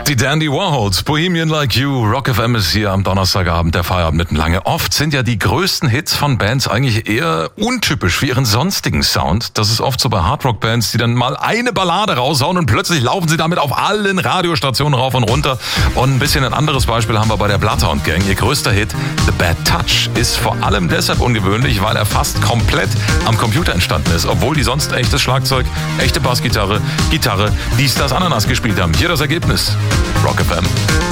Die Dandy Warhols, Bohemian Like You, Rock FM ist hier am Donnerstagabend, der Feierabend mitten lange. Oft sind ja die größten Hits von Bands eigentlich eher untypisch für ihren sonstigen Sound. Das ist oft so bei Hardrock-Bands, die dann mal eine Ballade raushauen und plötzlich laufen sie damit auf allen Radiostationen rauf und runter. Und ein bisschen ein anderes Beispiel haben wir bei der Bloodhound Gang. Ihr größter Hit, The Bad Touch, ist vor allem deshalb ungewöhnlich, weil er fast komplett am Computer entstanden ist, obwohl die sonst echtes Schlagzeug, echte Bassgitarre, Gitarre, dies, das, Ananas gespielt haben. Hier das Ergebnis. Rock FM.